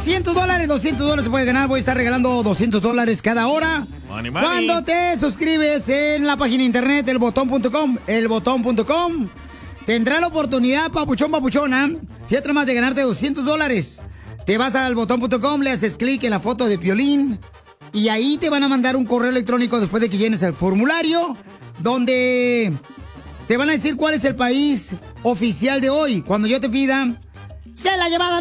$200 se puede ganar. Voy a estar regalando $200 cada hora. Money, money. Cuando te suscribes en la página de internet, elbotón.com, tendrá la oportunidad, papuchón, papuchona, fíjate más de ganarte $200. Te vas al botón.com, le haces clic en la foto de Piolín y ahí te van a mandar un correo electrónico después de que llenes el formulario, donde te van a decir cuál es el país oficial de hoy. Cuando yo te pida, ¡se la llevada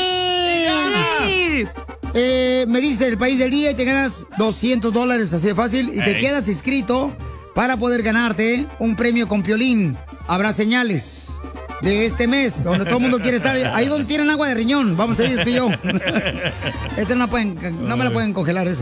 9! Me dice el país del día y te ganas $200, así de fácil. Y te quedas inscrito para poder ganarte un premio con Piolín. Habrá señales de este mes, donde todo el mundo quiere estar. Ahí donde tienen agua de riñón. Vamos a ir, pillo. Esa no me la pueden congelar, esa.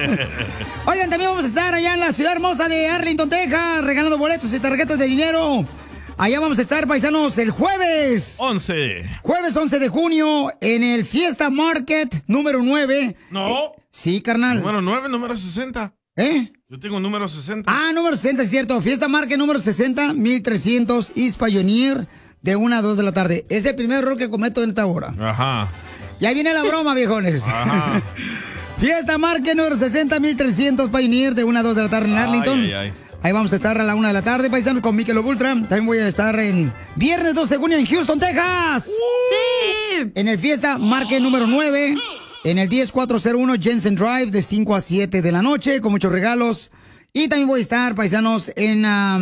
Oigan, también vamos a estar allá en la ciudad hermosa de Arlington, Texas, regalando boletos y tarjetas de dinero. Allá vamos a estar, paisanos, el jueves 11. Jueves 11 de junio en el Fiesta Market número 9. No. Sí, carnal. Número 9, número 60. Yo tengo número 60. Ah, número 60, es cierto. Fiesta Market número 60, 1300 East Pioneer, de 1 a 2 de la tarde. Es el primer error que cometo en esta hora. Ajá. Ya viene la broma, viejones. Ajá. Fiesta Market número 60, 1300 Pioneer, de 1 a 2 de la tarde en Arlington. Ay. Ahí vamos a estar a la 1 de la tarde, paisanos, con Michelob Ultra. También voy a estar en viernes 12 de junio en Houston, Texas. ¡Sí! En el Fiesta Market número 9, en el 10401 Jensen Drive, de 5 a 7 de la noche, con muchos regalos. Y también voy a estar, paisanos, en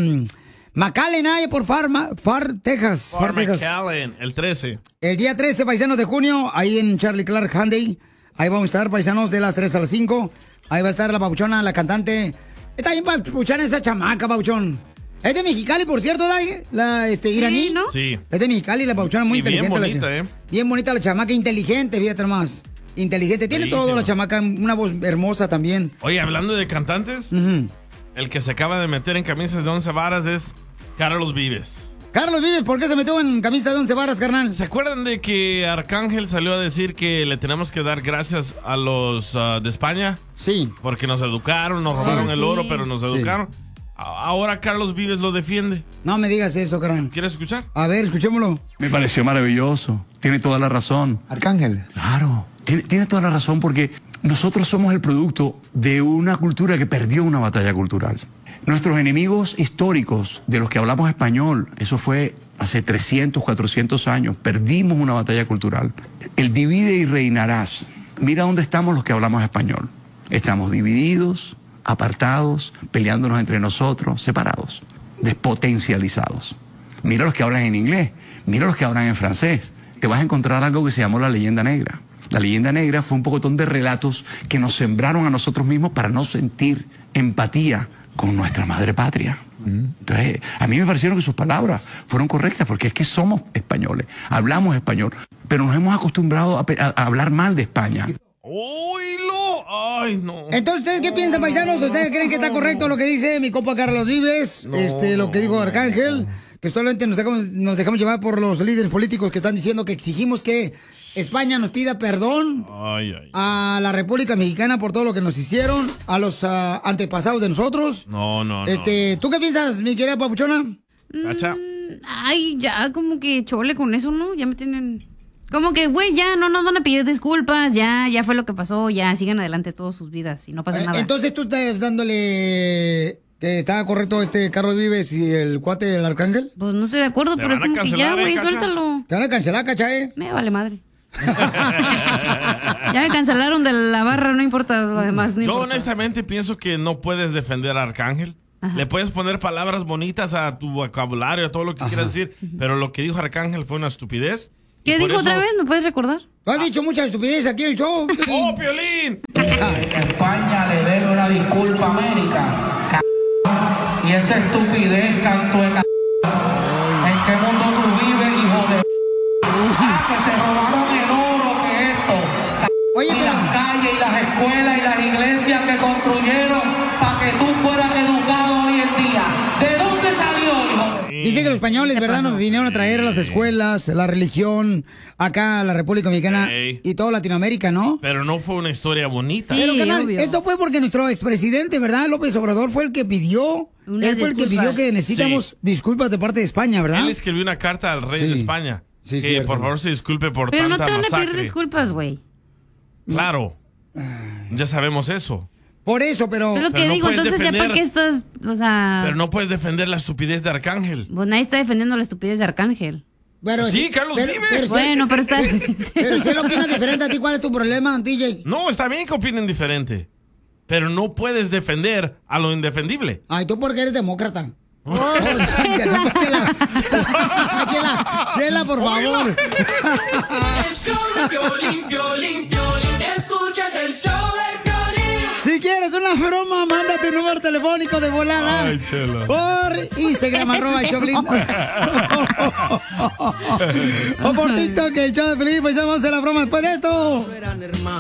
McAllen, por Far, Texas. Far, Texas. McAllen, el 13. El día 13, paisanos, de junio, ahí en Charlie Clark Hyundai. Ahí vamos a estar, paisanos, de las 3 a las 5. Ahí va a estar la papuchona, la cantante. Está bien papuchona esa chamaca, papuchón. Es de Mexicali, por cierto, la iraní. Sí, ¿no? Sí. Es de Mexicali, la papuchona muy inteligente. Bien bonita, Bien bonita la chamaca, inteligente, fíjate más. Inteligente. Tiene Bellísima. todo la chamaca, una voz hermosa también. Oye, hablando de cantantes, el que se acaba de meter en camisas de 11 varas es Carlos Vives. Carlos Vives, ¿por qué se metió en camisa de 11 varas, carnal? ¿Se acuerdan de que Arcángel salió a decir que le tenemos que dar gracias a los de España? Sí. Porque nos educaron, nos robaron el oro, pero nos Sí. educaron. Ahora Carlos Vives lo defiende. No me digas eso, carnal. ¿Quieres escuchar? A ver, escuchémoslo. Me pareció maravilloso. Tiene toda la razón. Arcángel. Claro. Tiene toda la razón porque nosotros somos el producto de una cultura que perdió una batalla cultural. Nuestros enemigos históricos, de los que hablamos español, eso fue hace 300, 400 años, perdimos una batalla cultural. El divide y reinarás. Mira dónde estamos los que hablamos español. Estamos divididos, apartados, peleándonos entre nosotros, separados, despotencializados. Mira los que hablan en inglés, mira los que hablan en francés. Te vas a encontrar algo que se llamó la leyenda negra. La leyenda negra fue un pocotón de relatos que nos sembraron a nosotros mismos para no sentir empatía con nuestra madre patria. Entonces, a mí me parecieron que sus palabras fueron correctas, porque es que somos españoles, hablamos español, pero nos hemos acostumbrado a hablar mal de España. ¡Oílo! ¡Ay, no! Entonces, ¿ustedes qué piensan, paisanos? ¿Ustedes creen que está correcto lo que dice mi compa Carlos Vives? Lo que dijo Arcángel, que solamente nos dejamos llevar por los líderes políticos que están diciendo que exigimos que España nos pida perdón a la República Mexicana por todo lo que nos hicieron, a los antepasados de nosotros. No. ¿Tú qué piensas, mi querida papuchona? ¿Cacha? Ay, ya como que chole con eso, ¿no? Ya me tienen... Como que, güey, ya no nos van a pedir disculpas, ya fue lo que pasó, ya sigan adelante todas sus vidas y no pasa nada. Entonces tú estás dándole que estaba correcto Carlos Vives y el cuate del Arcángel. Pues no estoy de acuerdo, pero es como que ya, güey, suéltalo. Te van a cancelar, ¿cacha? Me vale madre. Ya me cancelaron de la barra, no importa lo demás. Yo honestamente pienso que no puedes defender a Arcángel. Ajá. Le puedes poner palabras bonitas a tu vocabulario, a todo lo que quieras decir, pero lo que dijo Arcángel fue una estupidez. ¿Qué dijo otra vez? ¿Me puedes recordar? Tú has dicho mucha estupidez aquí en el show. ¡Oh, Piolín! España le debe una disculpa a América. Y esa estupidez, canto de ¿en qué mundo tú vives, hijo de que se robaron el oro que esto? Oye, y pero... las calles y las escuelas y las iglesias que construyeron para que tú fueras educado hoy en día. ¿De dónde salió, hijo de... Dice que los españoles, ¿verdad?, nos vinieron a traer las escuelas, la religión, acá a la República Mexicana y toda Latinoamérica, ¿no? Pero no fue una historia bonita. Pero, canal, eso fue porque nuestro expresidente, ¿verdad?, López Obrador, fue el que pidió, él fue el que pidió que necesitamos disculpas de parte de España, ¿verdad? Él escribió una carta al rey de España. Sí, que por favor se disculpe por pero tanta no te van a masacre. pedir disculpas, güey. Claro. Ya sabemos eso. Por eso, pero... Es lo que Pero no digo, puedes entonces ya defender- para qué estás, o sea... Pero no puedes defender la estupidez de Arcángel. Pues nadie está defendiendo la estupidez de Arcángel. Pero Sí, Carlos vive. Bueno, pero está... Pero si él opina diferente a ti, ¿cuál es tu problema, DJ? No, está bien que opinen diferente. Pero no puedes defender a lo indefendible. Ay, tú porque eres demócrata. Chela, por favor. El show de Piolín, Piolín, Piolín. Escuchas el show de Piolín. Si quieres una broma, manda tu número telefónico de volada. Ay, Chela. Por Instagram, @Choplin. O por TikTok, el show de Piolín. Pues vamos a hacer la broma después de esto.